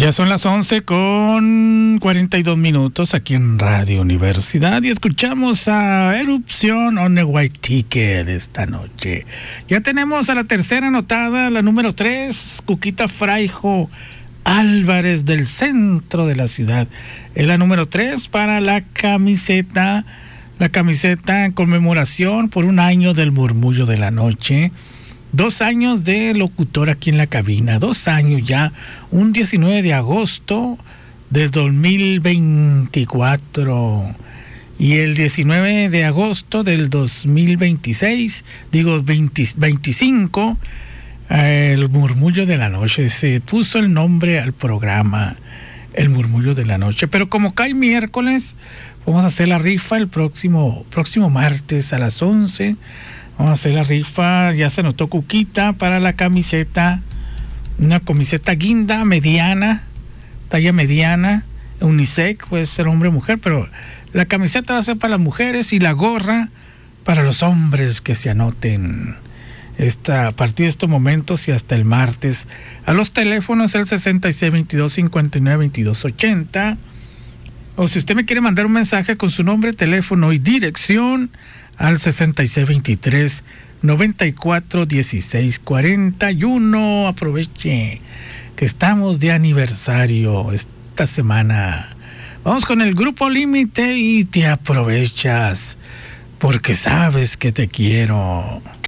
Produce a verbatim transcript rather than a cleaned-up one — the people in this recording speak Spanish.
Ya son las once con cuarenta y dos minutos aquí en Radio Universidad y escuchamos a Erupción on the White Ticket esta noche. Ya tenemos a la tercera anotada, la número tres, Cuquita Fraijo Álvarez del centro de la ciudad. Es la número tres para la camiseta, la camiseta en conmemoración por un año del Murmullo de la Noche. Dos años de locutor aquí en la cabina, dos años ya, un diecinueve de agosto de dos mil veinticuatro y el diecinueve de agosto del dos mil veintiséis, digo veinte, veinticinco, eh, el Murmullo de la Noche, se puso el nombre al programa, el Murmullo de la Noche, pero como cae miércoles, vamos a hacer la rifa el próximo, próximo martes a las once. Vamos a hacer la rifa, ya se anotó Cuquita para la camiseta, una camiseta guinda, mediana, talla mediana, unisex, puede ser hombre o mujer, pero la camiseta va a ser para las mujeres y la gorra para los hombres que se anoten esta, a partir de estos momentos y hasta el martes. A los teléfonos el sesenta y seis veintidós cincuenta y nueve veintidós ochenta, o si usted me quiere mandar un mensaje con su nombre, teléfono y dirección, al sesenta y seis veintitrés noventa y cuatro dieciséis cuarenta y uno. Aproveche que estamos de aniversario esta semana. Vamos con el Grupo Límite y te aprovechas porque sabes que te quiero.